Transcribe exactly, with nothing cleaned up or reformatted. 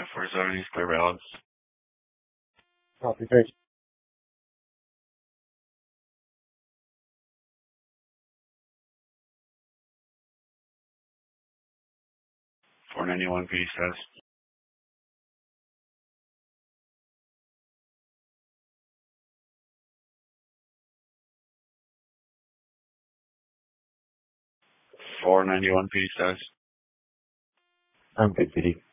for zoning clear balance. Copy, thanks. four ninety-one P D status. four ninety-one P D status. I'm good, P D.